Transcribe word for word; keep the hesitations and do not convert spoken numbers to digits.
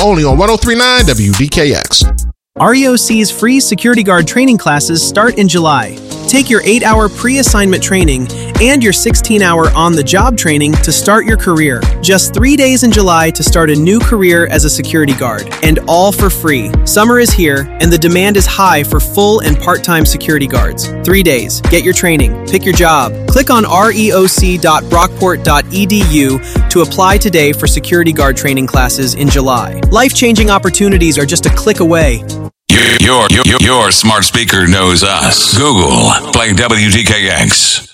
only on ten thirty-nine W D K X. R E O C's free security guard training classes start in July. Take your eight-hour pre-assignment training and your sixteen-hour on-the-job training to start your career. Just three days in July to start a new career as a security guard, and all for free. Summer is here, and the demand is high for full and part-time security guards. Three days. Get your training. Pick your job. Click on reoc dot brockport dot e d u to apply today for security guard training classes in July. Life-changing opportunities are just a click away. Your, your, your, your smart speaker knows us. Google, play W D K X.